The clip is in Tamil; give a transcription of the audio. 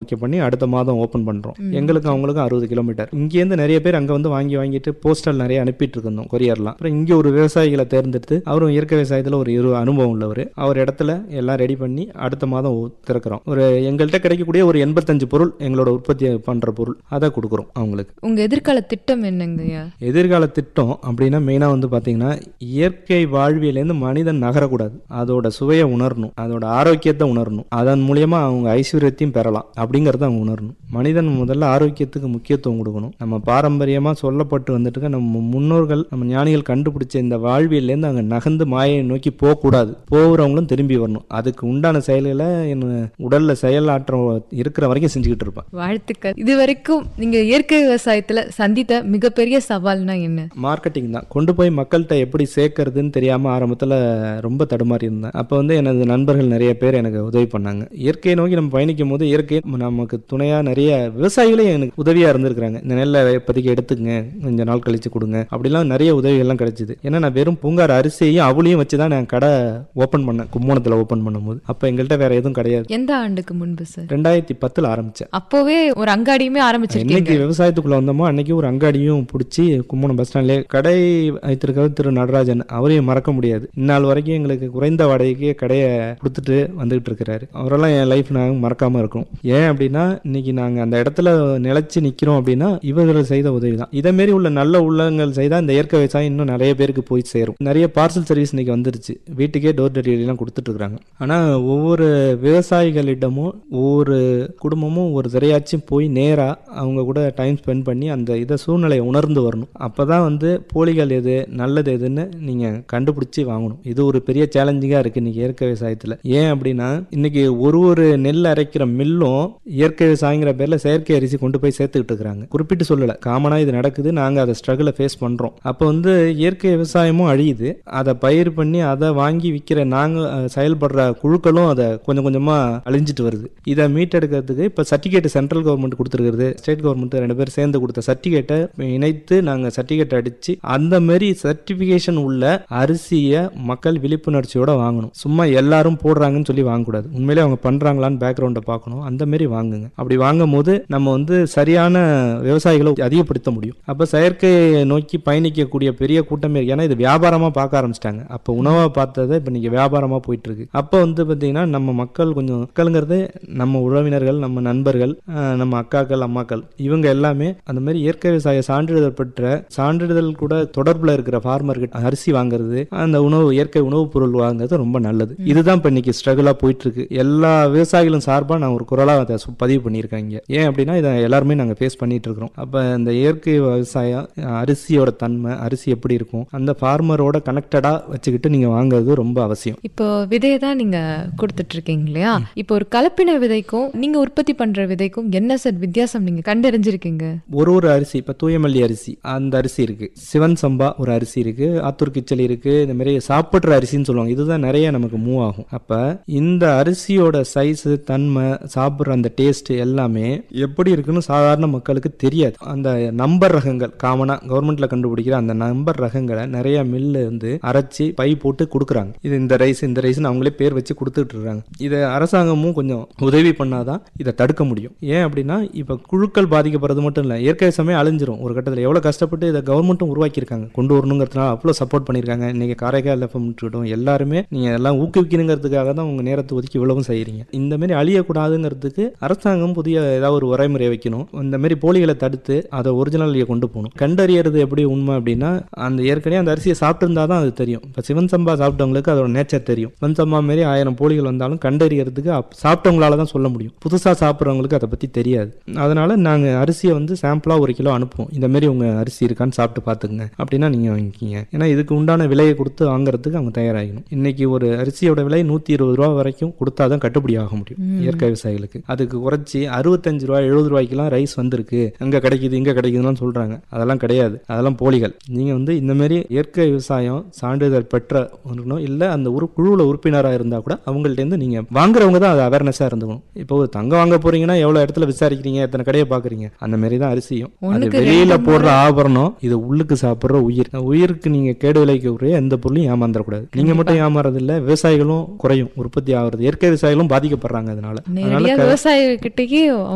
பராமரிக்க பண்ணி அடுத்த மாதம் ஓப்பன் பண்ணுறோம். எங்களுக்கும் அவங்களுக்கும் 60 கிலோமீட்டர். இங்கேருந்து நிறைய பேர் அங்கே வந்து வாங்கிட்டு போஸ்டல் நிறைய அனுப்பிட்டு இருந்தோம், கொரியர்லாம். அப்புறம் இங்கே ஒரு விவசாயிகளை தேர்ந்தெடுத்து, அவரும் இயற்கை விவசாயத்தில் ஒரு அனுபவம் உள்ளவர், அவர் இடத்துல எல்லாம் ரெடி பண்ணி அடுத்த மாதம் திறக்கிறோம். ஒரு எங்கள்கிட்ட கிடைக்கக்கூடிய ஒரு 85 பொருள் எங்களோட உற்பத்தி பண்ணுற பொருள் அதை கொடுக்குறோம் அவங்களுக்கு. உங்கள் எதிர்கால திட்டம் என்னங்கய்யா? எதிர்கால திட்டம் அப்படின்னா மெயினாக வந்து பார்த்தீங்கன்னா, இயற்கை வாழ்வியலேருந்து மனிதன் நகரக்கூடாது, அதோட சுவையை உணரணும், அதோட ஆரோக்கியத்தை உணரணும், அதன் மூலியமா அவங்க ஐஸ்வர்யத்தையும் பெறலாம் அப்படிங்கிறத அவங்க உணரணும். மனிதன் முதல்ல ஆரோக்கியத்துக்கு முக்கியத்துவம் கொடுக்கணும். நம்ம பாரம்பரியமாக சொல்லப்பட்டு வந்துட்டு நம்ம முன்னோர்கள், நம்ம ஞானிகள் கண்டுபிடிச்ச இந்த வாழ்வியல்லேருந்து அங்கே நகர்ந்து மாயை நோக்கி போகக்கூடாது, போகிறவங்களும் திரும்பி வரணும். அதுக்கு உண்டான செயல்களை என் உடல்ல செயலாற்றம் இருக்கிற வரைக்கும் செஞ்சுக்கிட்டு இருப்பேன். வாழ்த்துக்கள். இது வரைக்கும் நீங்க இயற்கை விவசாயத்துல சந்தித்த மிகப்பெரிய சவால்னா என்ன? மார்க்கெட்டிங் தான். கொண்டு போய் மக்கள்கிட்ட எப்படி சேர்க்கறதுன்னு தெரியாம ஆரம்பத்தில் ரொம்ப தடுமாறி இருந்தேன். அப்போ வந்து எனது நண்பர்கள் நிறைய பேர் எனக்கு உதவி பண்ணாங்க. இயற்கையை நோக்கி நம்ம பயணிக்கும் போது இயற்கை நமக்கு துணையா நிறைய விவசாயிகளே எனக்கு உதவியா இருந்திருக்கிறாங்க. இந்த நெல்லை இப்போதைக்கு எடுத்துங்க, கொஞ்ச நாள் கழிச்சு கொடுங்க, அப்படிலாம் நிறைய உதவிகள்லாம் கிடைச்சிது. ஏன்னா நான் வெறும் பூங்கார் அரிசியையும் அவளையும் வச்சு தான் நான் கடை ஓப்பன் பண்ணேன், கும்போணத்தில் ஓப்பன் பண்ணும்போது. அப்போ எங்கள்கிட்ட வேற எதுவும் கிடையாது. எந்த ஆண்டுக்கு முன்பு சார்? 2010 ஆரம்பிச்சேன். அப்போவே ஒரு அங்காடியுமே ஆரம்பிச்சிருக்கீங்க. இன்னைக்கு விவசாயத்துக்குள்ள வந்தோமோ அன்னைக்கு ஒரு அங்காடியும் பிடிச்சி கும்போணம் பஸ் ஸ்டாண்ட்லேயே கடை வைத்திருக்கிறது திரு நடராஜன். அவரையும் மறக்க முடியாது. இந்நாள் வரைக்கும் எங்களுக்கு குறைந்த வாடகைக்கு கடையை கொடுத்துட்டு வந்துகிட்டு இருக்கிறாரு. அவரெல்லாம் என் லைஃப் நாங்கள் மறக்காம இருக்கும். ஏன் அப்படின்னா, இன்னைக்கு நாங்கள் அந்த இடத்துல நிலைச்சு நிற்கிறோம் அப்படின்னா இவர்கள் செய்த உதவி தான். இதே மாரி உள்ள நல்ல உள்ளங்கள் செய்தால் இந்த இயற்கை விவசாயம் இன்னும் நிறைய பேருக்கு போய் சேரும். நிறைய பார்சல் சர்வீஸ் இன்னைக்கு வந்துருச்சு, வீட்டுக்கே டோர் டெலிவரிலாம் கொடுத்துட்டு இருக்காங்க. ஆனால் ஒவ்வொரு விவசாயிகளிடமும் ஒவ்வொரு குடும்பமும் ஒரு திரையாச்சும் போய் நேராக அவங்க கூட டைம் ஸ்பெண்ட் பண்ணி அந்த இதை சூழ்நிலையை உணர்ந்து வரணும். அப்போதான் வந்து போலிகள் எது நல்லது எதுன்னு நீங்கள் கண்டுபிடிச்சி வாங்கணும். இது ஒரு பெரிய சேலஞ்சிங்காக இருக்குது இன்னைக்கு இயற்கை விவசாயத்தில். ஏன் அப்படின்னா, இன்னைக்கு ஒரு நெல் அரைக்கிற மில்லும் இயற்கை விவசாயங்கிற பேரில் செயற்கை அரிசி கொண்டு போய் சேர்த்துக்கிட்டு இருக்கிறாங்க. குறிப்பிட்டு சொல்லலை, காமனாக இது நடக்குது. நாங்கள் அதை ஸ்ட்ரகிளை ஃபேஸ் பண்ணுறோம். அப்போ வந்து இயற்கை விவசாயமும் அழியுது. அதை பயிர் பண்ணி அதை வாங்கி விற்கிற நாங்கள் செயல்படுற குழுக்களும் அதை கொஞ்சம் கொஞ்சமாக அழிஞ்சிட்டு வருது. இதை மீட்டெடுக்கிறதுக்கு இப்போ சர்டிஃபிகேட் சென்ட்ரல் கவர்மெண்ட் கொடுத்துருக்கிறது, ஸ்டேட் கவர்மெண்ட் 2 பேர் சேர்ந்து கொடுத்த சர்டிஃபிகேட்டை இணைத்து நாங்கள் சர்டிஃபிகேட் அடித்து அந்த மாதிரி சர்டிஃபிகேஷன் உள்ள அரிசியை மக்கள் விழிப்புணர்ச்சியோட வாங்கணும். சும்மா எல்லாரும் போடுறாங்கன்னு சொல்லி வாங்கக்கூடாது. உண்மையிலே அவங்க பண்றாங்களான்னு பேக்ரவுண்டை பார்க்கணும். அந்த மாதிரி வாங்குங்க. அப்படி வாங்கும் போது நம்ம வந்து சரியான விவசாயிகளை அதிகப்படுத்த முடியும். அப்போ செயற்கையை நோக்கி பயணிக்கக்கூடிய பெரிய கூட்டமே இருக்கு. ஏன்னா இது வியாபாரமாக பார்க்க ஆரம்பிச்சிட்டாங்க. அப்போ உணவாக பார்த்ததை இப்போ நீங்கள் வியாபாரமாக போயிட்டு இருக்கு. அப்போ வந்து பார்த்தீங்கன்னா நம்ம மக்களுங்கிறது நம்ம உறவினர்கள், நம்ம நண்பர்கள், நம்ம அக்காக்கள், அம்மாக்கள், இவங்க எல்லாமே அந்த மாதிரி இயற்கை விவசாய சான்றிதழ் பெற்ற சான்றிதழ் கூட தொடர்பில் இருக்கிற ஃபார்மர்கிட்ட அரிசி வாங்குறது, அந்த இயற்கை உணவுப் பொருள் வாங்குறது ரொம்ப நல்லது. இதுதான் இப்போ இன்னைக்கு ஸ்ட்ரகிளாக போயிட்டு இருக்கு. எல்லா விவசாயிகளும் சார்பாக நான் ஒரு குரலாக அதை பதிவு பண்ணியிருக்கேன் இங்கே. ஏன் அப்படின்னா இதை எல்லாருமே நாங்கள் ஃபேஸ் பண்ணிட்டு இருக்கிறோம். அப்போ இந்த இயற்கை விவசாயம், அரிசியோட தன்மை, அரிசி எப்படி இருக்கும், அந்த ஃபார்மரோட கனெக்டடாக வச்சுக்கிட்டு நீங்கள் வாங்குறது ரொம்ப அவசியம். இப்போ விதையை தான் நீங்கள் கொடுத்துட்டு இருக்கீங்க இல்லையா? இப்போ ஒரு கலப்பின விதைக்கும் நீங்கள் உற்பத்தி பண்ணுற விதைக்கும் என்ன சார் வித்தியாசம் நீங்கள் கண்டறிஞ்சிருக்கீங்க? ஒரு அரிசி, இப்போ தூயமல்லி அரிசி, அந்த அரிசி இருக்கு, சிவன் சம்பா ஒரு அரிசி இருக்கு, ஆத்தூர் கிச்சலி இருக்கு, இந்த மாதிரி சாப்பிட்ற அரிசின்னு சொல்லுவாங்க. இதுதான் நிறைய நமக்கு மூவ் ஆகும். அப்ப இந்த அரிசியோட சைஸ், தன்மை, சாப்பிட்ற அந்த டேஸ்ட் எல்லாமே எப்படி இருக்குன்னு சாதாரண மக்களுக்கு தெரியாது. அந்த நம்பர் ரகங்கள் காமனா கவர்மெண்ட்ல கண்டுபிடிக்கிற அந்த நம்பர் ரகங்களை நிறைய மில்லு வந்து அரைச்சி பை போட்டு கொடுக்குறாங்க. இது இந்த ரைஸ்ன்னு அவங்களே பேர் வச்சு கொடுத்துட்டு இருக்காங்க. இதை அரசாங்கமும் கொஞ்சம் உதவி பண்ணாதான் இதை தடுக்க முடியும். ஏன் அப்படின்னா இப்ப குழுக்கள் பாதிக்கப்படுறது மட்டும் இல்லை, இயற்கை விவசாயமே அழிஞ்சிரும் ஒரு கட்டத்தில். எவ்வளவு கஷ்டப்பட்டு இதை கவர்மெண்ட்டும் உருவாக்கியிருக்காங்க, கொண்டு வரணுங்கிறதுனால அவ்வளோ சப்போர்ட் பண்ணியிருக்காங்க. இன்னைக்கு காரைக்கால் எஃப்எம் எல்லாருமே நீங்க எல்லாம் ஊக்குவிக்கணுங்கிறதுக்காக தான் உங்க நேரத்தை ஒதுக்கி இவ்வளவும் செய்யறீங்க. இந்த மாதிரி அழியக்கூடாதுங்கிறதுக்கு அரசாங்கம் புதிய ஏதாவது ஒரு வரைமுறை வைக்கணும். இந்த மாதிரி போலிகளை தடுத்து அதை ஒரிஜினலியை கொண்டு போகணும். கண்டறியறது எப்படி உண்மை அப்படின்னா, அந்த ஏற்கனவே அந்த அரிசியை சாப்பிட்டு இருந்தா தான் அது தெரியும். இப்போ சிவன் சம்பா சாப்பிட்டவங்களுக்கு அதோட நேச்சர் தெரியும். சிவன் சம்பா மாதிரி 1000 போலிகள் வந்தாலும் கண்டறியறதுக்கு சாப்பிட்டவங்களால தான் சொல்ல முடியும். புதுசாக சாப்பிட்றவங்களுக்கு அதை பற்றி தெரியாது. அதனால நாங்கள் அரிசியை வந்து சாம்பிளா 1 கிலோ அனுப்புவோம். இந்த மாதிரி உங்க அரிசி இருக்கான்னு சாப்பிட்டு பார்த்துக்குங்க அப்படின்னா நீங்க வாங்கிக்கிங்க. ஏன்னா இதுக்கு உண்டான விலையை கொடுத்து வாங்குறதுக்கு அவங்க தயாராகணும். இன்னைக்கு ஒரு அரிசியோட விலை 120 ரூபா வரைக்கும் கொடுத்தாதான் கட்டுப்படி ஆக முடியும் இயற்கை விவசாயிகளுக்கு. அதுக்கு குறைச்சி 65 ரூபாய் 70 ரூபாய்க்குலாம் ரைஸ் வந்திருக்கு, அங்க கிடைக்குது இங்க கிடைக்குதுன்னு சொல்றாங்க. அதெல்லாம் கிடையாது, அதெல்லாம் போலிகள். நீங்க வந்து இந்த மாதிரி இயற்கை விவசாயம் சான்றிதழ் பெற்ற இல்ல அந்த ஒரு குழுவில் உறுப்பினராக இருந்தா கூட அவங்கள்ட்ட இருந்து நீங்க வாங்குறவங்க தான் அது அவேர்னஸா இருந்துக்கணும். இப்போ தங்கம் வாங்க போறீங்கன்னா எவ்வளவு இடத்துல விசாரிக்கிறீங்க, எத்தனை கடையை பாக்குறீங்க. அந்த மாதிரி தான் அரிசியும். அது வெளியில போடுற ஆபரணம், இது உள்ளுக்கு சாப்பிடுற உயிருக்கு நீங்க கேடு விளைவிக்கக்கூடிய எந்த பொருளையும் ஏமாந்துடக்கூடாது. நீங்க மட்டும் ஏமாறது இல்ல, விவசாயிகளும் குறையும் உற்பத்தி ஆகுறது, இயற்கை விவசாயிகளும் பாதிக்கப்படுறாங்க. அதனால விவசாயிகிட்டே